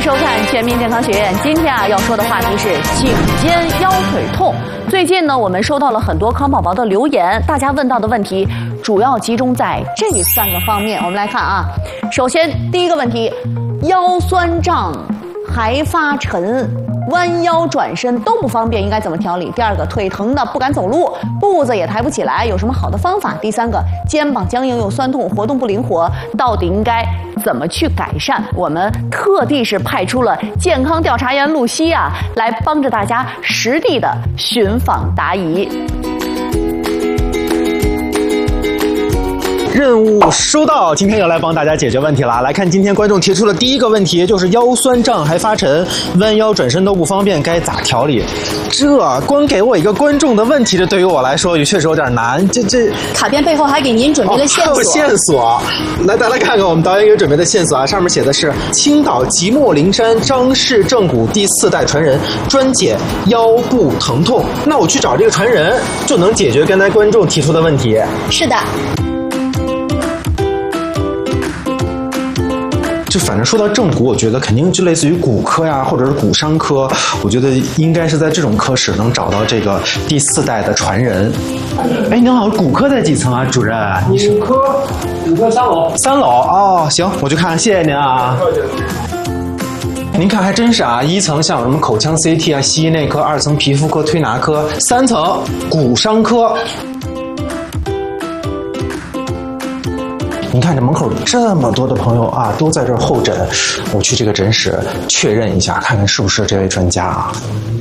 收看全民健康学院。今天要说的话题是颈肩腰腿痛。最近呢，我们收到了很多康宝宝的留言，大家问到的问题主要集中在这3个方面。我们来看啊，首先第一个问题，腰酸胀还发沉，弯腰转身都不方便，应该怎么调理？第二个，腿疼的不敢走路，步子也抬不起来，有什么好的方法？第三个，肩膀僵硬又酸痛，活动不灵活，到底应该怎么去改善？我们特地是派出了健康调查员露西啊，来帮着大家实地的寻访答疑。 任务收到，今天要来帮大家解决问题了。来看今天观众提出的第一个问题，就是腰酸胀还发沉，弯腰转身都不方便，该咋调理？这光给我一个观众的问题，这对于我来说也确实有点难。这卡片背后还给您准备了线索。 还有线索，来大家看看我们导演给准备的线索啊，上面写的是青岛即墨灵山张氏正骨第4代传人，专解腰部疼痛。那我去找这个传人，就能解决刚才观众提出的问题。 是的。 就反正说到正骨，我觉得肯定就类似于骨科呀，或者是骨伤科，我觉得应该是在这种科室能找到这个第4代的传人。哎，您好，骨科在几层啊，主任？ 骨科3楼。 3楼哦，行，我去看，谢谢您啊。您看还真是啊，1层像有什么口腔 CT 啊、西医内科，2层皮肤科、推拿科，3层骨伤科。你看这门口这么多的朋友啊，都在这儿候诊，我去这个诊室确认一下，看看是不是这位专家啊。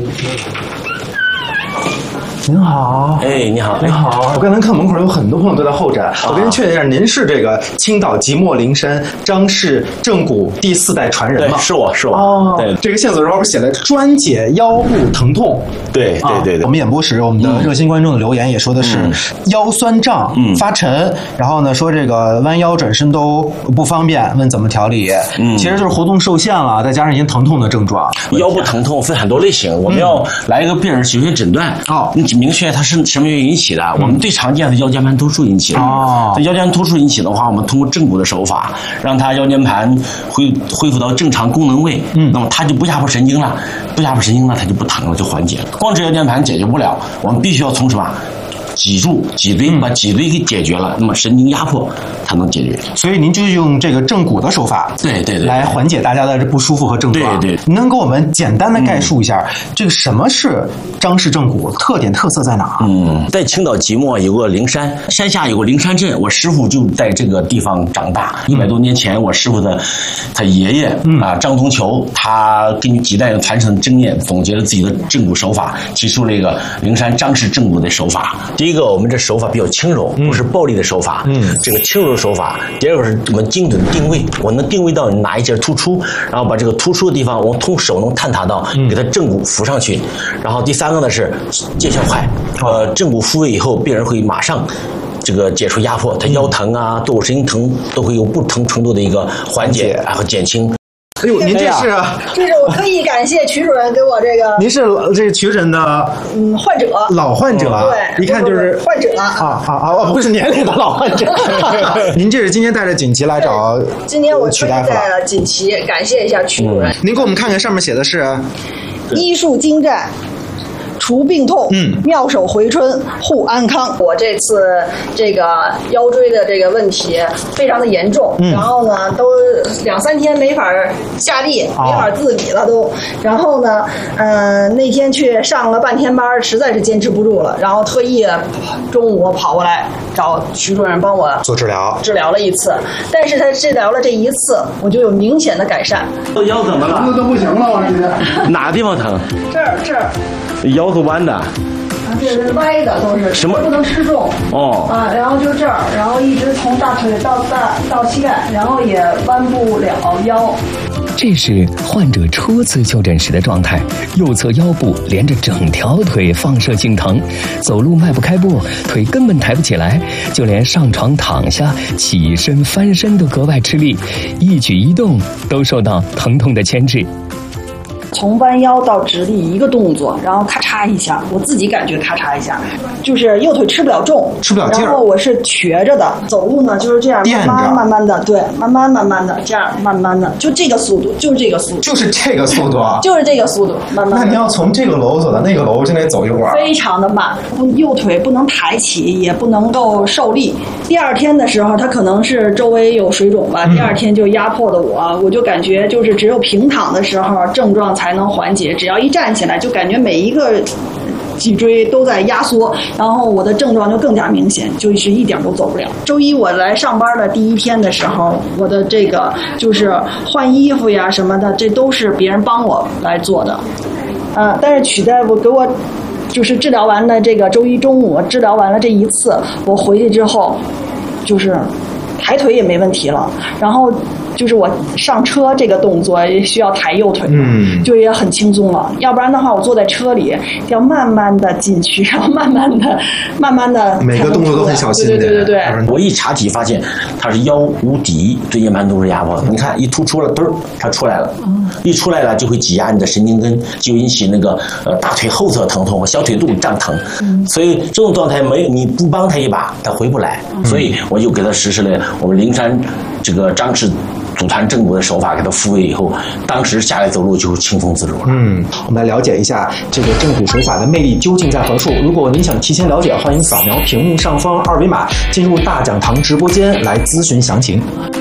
您好， 哎，你好， 你好，我刚才看门口有很多朋友都在候诊，我跟您确认一下，您是这个青岛即墨灵山张氏正骨第4代传人吗？ 对，是我。 哦， 对， 这个线索上不是写的专解腰部疼痛？ 对。 我们演播室我们的热心观众的留言也说的是腰酸胀、发沉，然后呢说这个弯腰转身都不方便，问怎么调理。其实就是活动受限了，再加上一些疼痛的症状。 腰部疼痛分很多类型，我们要来一个病人首先诊断。你明确它是什么原因引起的。我们最常见的腰间盘突出引起的。腰间盘突出引起的话，我们通过正骨的手法，让它腰间盘恢复到正常功能位。那么它就不压迫神经了，它就不疼了，就缓解了。光治腰间盘解决不了，我们必须要从什么？脊柱、脊椎，把脊椎给解决了，那么神经压迫才能解决。 所以您就用这个正骨的手法， 对， 来缓解大家的不舒服和症状。 对， 您能给我们简单的概述一下，这个什么是张氏正骨，特色在哪？ 在青岛即墨有个灵山，山下有个灵山镇，我师傅就在这个地方长大。100多年前，我师傅的他爷爷张同球，他根据几代人传承的经验，总结了自己的正骨手法，提出了一个灵山张氏正骨的手法。第一个，我们这手法比较轻柔，不是暴力的手法。这个轻柔的手法。第二个是我们精准定位，我能定位到你哪一节突出，然后把这个突出的地方，我通手能探查到，给它正骨扶上去。然后第3个呢是见效快，正骨复位以后，病人会马上这个解除压迫，他腰疼啊、坐骨神经疼都会有不同程度的一个缓解，然后减轻。 哎呦，您这是？ 这是我特意感谢曲主任给我这个。 您是这个曲诊的患者， 老患者， 对， 一看就是患者不是年龄的老患者。您这是今天带着锦旗来找今天我曲大夫带了锦旗，感谢一下曲主任。 您给我们看看上面写的是医术精湛。除病痛，妙手回春，护安康。我这次这个腰椎的这个问题非常的严重，然后呢，都2、3天没法下地，没法自理了都。然后呢，那天去上了半天班，实在是坚持不住了，然后特意中午跑过来找徐主任帮我做治疗了一次。但是他治疗了这一次，我就有明显的改善。 腰怎么了？ 疼的都不行了，我这哪地方疼？ 这儿。 腰是弯的。 这是歪的，都是什么不能失重然后就这儿，然后一直从大腿到膝盖，然后也弯不了腰。 这是患者初次就诊时的状态，右侧腰部连着整条腿放射性疼，走路迈不开步，腿根本抬不起来，就连上床躺下、起身翻身都格外吃力，一举一动都受到疼痛的牵制。 从弯腰到直立一个动作，然后咔嚓一下，我自己感觉咔嚓一下，就是右腿吃不了重， 吃不了劲儿， 然后我是瘸着的，走路呢就是这样，慢慢的，对，慢慢的这样，慢慢的，就这个速度，就是这个速度， 就是这个速度啊， 就是这个速度，慢慢。 那你要从这个楼走到那个楼，就得走一会儿， 非常的慢，右腿不能抬起，也不能够受力。第二天的时候，他可能是周围有水肿吧，第二天就压迫的我就感觉就是只有平躺的时候症状才能缓解，只要一站起来就感觉每一个脊椎都在压缩，然后我的症状就更加明显，就是一点都走不了。周一我来上班的第一天的时候，我的这个就是换衣服呀什么的，这都是别人帮我来做的，但是曲大夫给我就是治疗完了这个周一中午治疗完了这一次，我回去之后就是抬腿也没问题了，然后就是我上车这个动作也需要抬右腿，就也很轻松了。要不然的话，我坐在车里要慢慢的进去，然后慢慢的， 每个动作都很小心。 对。 我一查体发现他是腰无底，椎间盘突出压迫。你看一突出了，嘚儿，它出来了，一出来了就会挤压你的神经根，就引起那个大腿后侧疼痛和小腿肚胀疼。所以这种状态你不帮他一把，他回不来。所以我就给他实施了我们灵山这个张氏组团正骨的手法，给他复位以后，当时下来走路就轻松自如了。 我们来了解一下这个正骨手法的魅力究竟在何处。如果您想提前了解，欢迎扫描屏幕上方二维码，进入大讲堂直播间来咨询详情。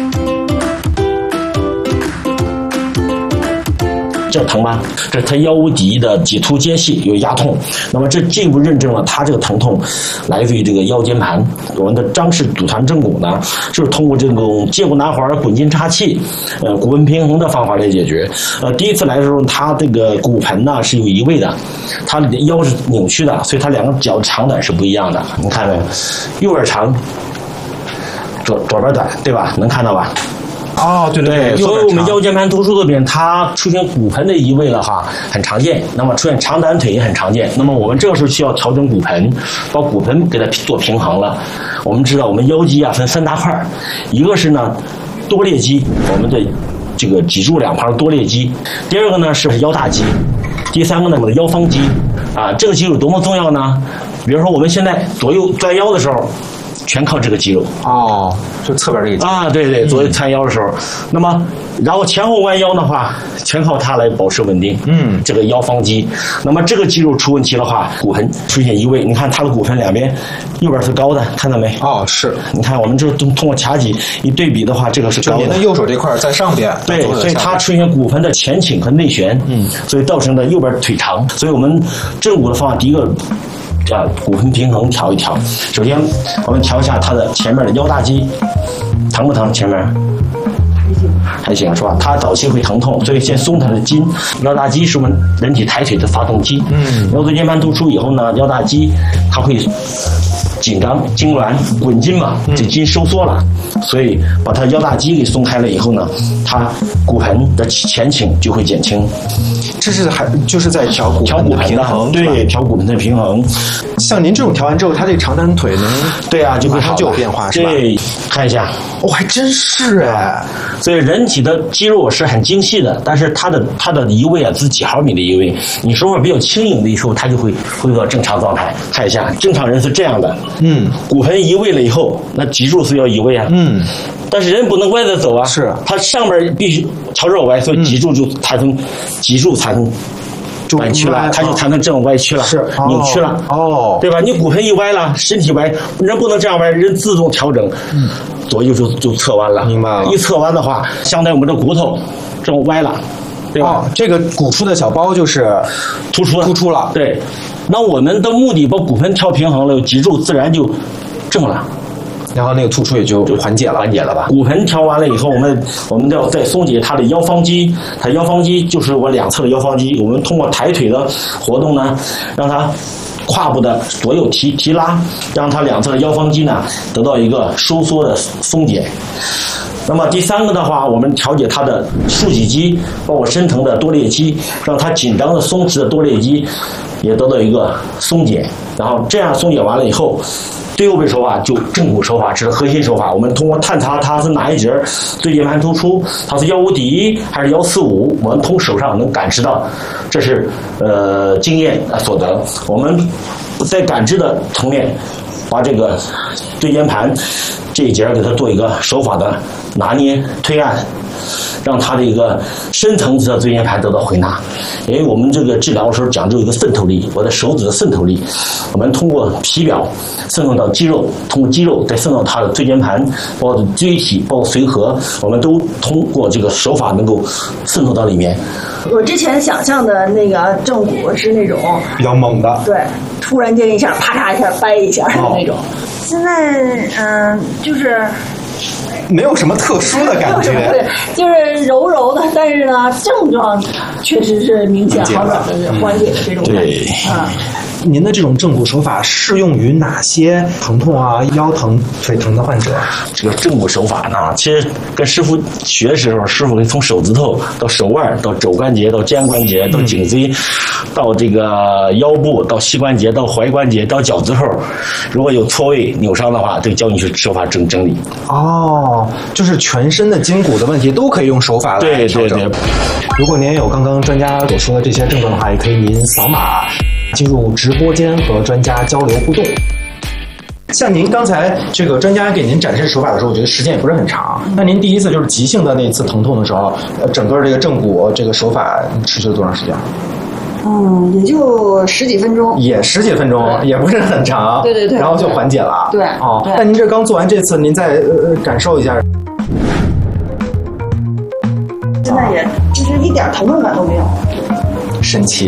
这疼吧？这是他腰无底的棘突间隙有压痛，那么这进一步认证了他这个疼痛来自于这个腰间盘。我们的张氏组团正骨呢，就是通过这种接骨拿环、滚筋插气、骨盆平衡的方法来解决。第一次来的时候，他这个骨盆呢是有移位的，他的腰是扭曲的，所以他两个脚长短是不一样的。你看没有？右边长，左边短，对吧？能看到吧？对，所以我们腰间盘突出的病，它出现骨盆的移位了哈，很常见。那么出现长短腿也很常见。那么我们这个时候需要调整骨盆，把骨盆给它做平衡了。我们知道我们腰肌啊分3大块，一个是呢多裂肌，我们的这个脊柱两旁多裂肌；第二个呢是腰大肌；第三个呢我们的腰方肌。这个肌肉多么重要呢？比如说我们现在左右转腰的时候，全靠这个肌肉就侧边这个肌肉对，左右弯腰的时候，那么然后前后弯腰的话，全靠它来保持稳定。这个腰方肌，那么这个肌肉出问题的话，骨盆出现移位。你看它的骨盆两边，右边是高的，看到没？ 是。 你看我们这通过髂脊一对比的话，这个是高的。 您的右手这块在上边。 对，所以它出现骨盆的前倾和内旋。所以造成的右边腿长。所以我们正骨的方法，第一个。骨盆平衡调一调。首先，我们调一下它的前面的腰大肌，疼不疼？前面还行是吧？它早期会疼痛，所以先松它的筋。腰大肌是我们人体抬腿的发动机。腰椎间盘突出以后呢，腰大肌它会紧张、痉挛、滚筋嘛，这筋收缩了，所以把它腰大肌给松开了以后呢，它骨盆的前倾就会减轻。 这是就是在调骨盆的平衡， 对，调骨盆的平衡。 像您这种调完之后，它这长短腿能就会好， 就有变化，是吧？ 对，看一下， 还真是哎。 所以人体的肌肉是很精细的，但是它的移位是几毫米的移位，你手法比较轻盈的时候，它就会恢复到正常状态。看一下，正常人是这样的，骨盆移位了以后，那脊柱是要移位啊，但是人不能歪着走啊， 是， 它上边必须朝这歪，所以脊柱才能弯曲了，它就产生这种歪曲了， 是扭曲了，对吧？你骨盆一歪了，身体歪，人不能这样歪，人自动调整，左右就侧弯了， 明白了。 一侧弯的话，相当于我们的骨头这种歪了，对吧？ 这个骨出的小包就是突出了， 对。那我们的目的把骨盆调平衡了，脊柱自然就正了。 然后那个突出也就缓解了吧。 骨盆调完了以后，我们要再松解它的腰方肌。它腰方肌就是我两侧的腰方肌。我们通过抬腿的活动呢，让它胯部的左右提拉，让它两侧的腰方肌呢得到一个收缩的松解。那么第三个的话，我们调节它的竖脊肌，包括深层的多裂肌，让它紧张的松弛的多裂肌也得到一个松解。然后这样松解完了以后， 最后一手法就正骨手法，这是核心手法。我们通过探查它是哪一节椎间盘突出，它是151还是145，我们从手上能感知到，这是经验所得。我们在感知的层面，把这个椎间盘这一节给它做一个手法的拿捏推按，让它的一个深层次的椎间盘得到回纳。因为我们这个治疗的时候讲究一个渗透力，我的手指的渗透力，我们通过皮表渗透到肌肉，通过肌肉再渗透它的椎间盘，包括椎体，包括髓核，我们都通过这个手法能够渗透到里面。 我之前想象的那个正骨是那种比较猛的， 对，突然间一下啪嚓一下掰一下的那种。现在就是没有什么特殊的感觉， 对，就是柔柔的，但是呢，症状确实是明显好转的、缓解的这种感觉啊。 您的这种正骨手法适用于哪些疼痛啊、腰疼、腿疼的患者？ 这个正骨手法呢，其实跟师傅学的时候，师傅会从手指头到手腕，到肘关节，到肩关节，到颈椎，到这个腰部，到膝关节，到踝关节，到脚趾头。如果有错位扭伤的话，都教你去手法整理。 哦，就是全身的筋骨的问题都可以用手法来调整。对。如果您有刚刚专家所说的这些症状的话，也可以您扫码进入直播间和专家交流互动。像您刚才这个专家给您展示手法的时候，我觉得时间也不是很长。那您第一次就是急性的那次疼痛的时候，整个这个正骨这个手法持续了多长时间？ 也就10几分钟， 也10几分钟，也不是很长。 对， 然后就缓解了。 对。 哦，那您这刚做完这次，您再感受一下。 现在也就是一点疼痛感都没有。 神奇。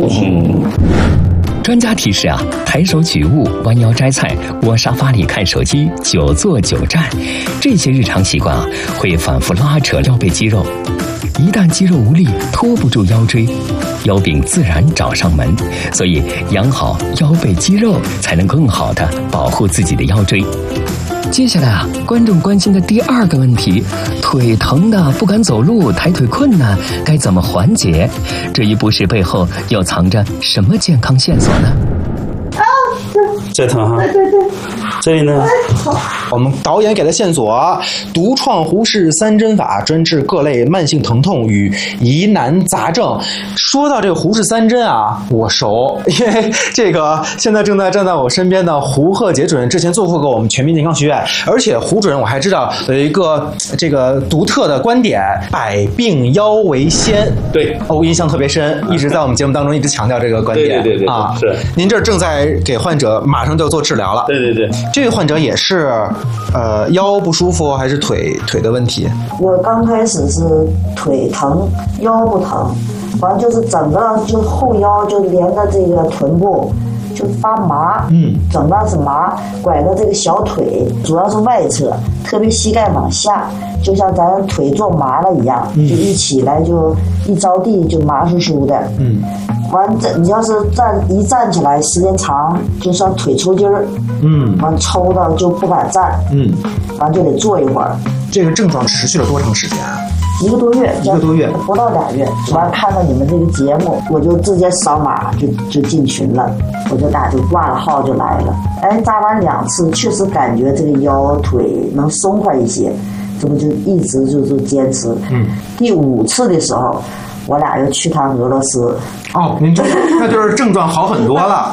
专家提示啊，抬手取物、弯腰摘菜、窝沙发里看手机、久坐久站，这些日常习惯啊，会反复拉扯腰背肌肉。一旦肌肉无力，拖不住腰椎，腰病自然找上门。所以养好腰背肌肉，才能更好地保护自己的腰椎。接下来啊，观众关心的第二个问题，腿疼的不敢走路，抬腿困难，该怎么缓解？这一不适背后又藏着什么健康线索呢？ 这疼哈， 对， 这里呢？ 我们导演给的线索：独创胡适3针法，专治各类慢性疼痛与疑难杂症。说到这个胡适3针啊，我熟，因为这个现在正在站在我身边的胡鹤杰主任之前做过我们全民健康学院，而且胡主任我还知道有一个这个独特的观点：百病腰为先。 对， 我印象特别深，一直在我们节目当中一直强调这个观点。 对啊， 是。 您这正在给患者马上就要做治疗了。 对， 这个患者也是腰不舒服还是腿的问题？ 我刚开始是腿疼，腰不疼，完就是整个就后腰就连着这个臀部就发麻，整个是麻，拐着这个小腿，主要是外侧，特别膝盖往下，就像咱腿做麻了一样，就一起来就一着地就麻酥酥的，完你要是站起来时间长，就像腿抽筋儿，完抽的就不敢站，完就得坐一会儿。 这个症状持续了多长时间啊 ？1个多月，不到2月。完看到你们这个节目，我就直接扫码就进群了，我就挂了号就来了。扎完2次，确实感觉这个腰腿能松快一些，这不就一直就坚持。第5次的时候，我俩又去趟俄罗斯。 哦，您那就是症状好很多了。